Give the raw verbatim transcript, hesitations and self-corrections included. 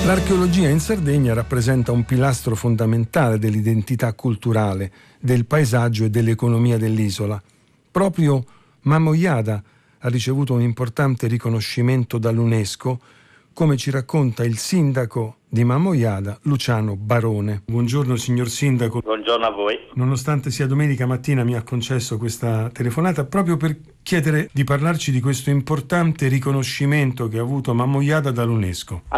L'archeologia in Sardegna rappresenta un pilastro fondamentale dell'identità culturale, del paesaggio e dell'economia dell'isola. Proprio Mamojada ha ricevuto un importante riconoscimento dall'UNESCO, come ci racconta il sindaco di Mamojada, Luciano Barone. Buongiorno signor sindaco. Buongiorno a voi. Nonostante sia domenica mattina mi ha concesso questa telefonata proprio per chiedere di parlarci di questo importante riconoscimento che ha avuto Mamojada dall'UNESCO.